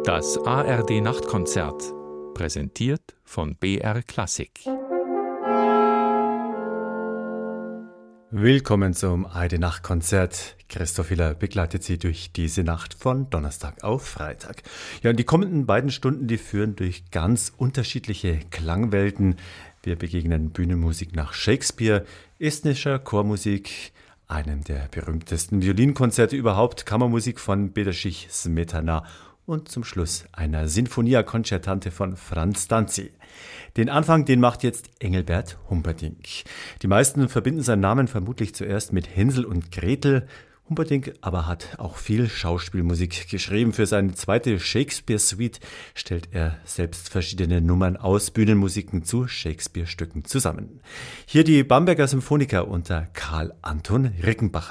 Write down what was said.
Das ARD Nachtkonzert, präsentiert von BR Klassik. Willkommen zum ARD Nachtkonzert. Christoph Hiller begleitet Sie durch diese Nacht von Donnerstag auf Freitag. Ja, und die kommenden beiden Stunden, die führen durch ganz unterschiedliche Klangwelten. Wir begegnen Bühnenmusik nach Shakespeare, estnischer Chormusik, einem der berühmtesten Violinkonzerte überhaupt, Kammermusik von Bedřich Smetana und zum Schluss einer Sinfonia Concertante von Franz Danzi. Den Anfang, den macht jetzt Engelbert Humperdinck. Die meisten verbinden seinen Namen vermutlich zuerst mit Hänsel und Gretel. Humperdinck aber hat auch viel Schauspielmusik geschrieben. Für seine zweite Shakespeare-Suite stellt er selbst verschiedene Nummern aus Bühnenmusiken zu Shakespeare-Stücken zusammen. Hier die Bamberger Symphoniker unter Karl Anton Rickenbacher.